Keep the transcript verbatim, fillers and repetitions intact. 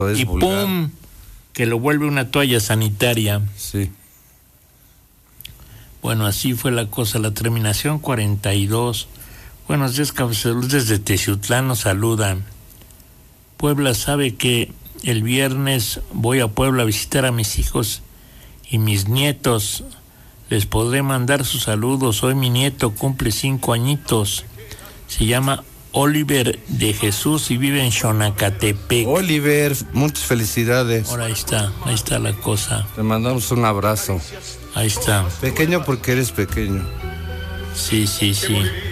Es y vulgar. ¡pum! Que lo vuelve una toalla sanitaria. Sí. Bueno, así fue la cosa. La terminación cuarenta y dos. Buenos días, Cabezasalud, desde Teciutlán nos saludan. Puebla sabe que el viernes voy a Puebla a visitar a mis hijos y mis nietos. Les podré mandar sus saludos. Hoy mi nieto cumple cinco añitos. Se llama Oliver de Jesús y vive en Xonacatepec. Oliver, muchas felicidades. Ahora ahí está, ahí está la cosa. Te mandamos un abrazo. Ahí está. Pequeño porque eres pequeño. Sí, sí, sí.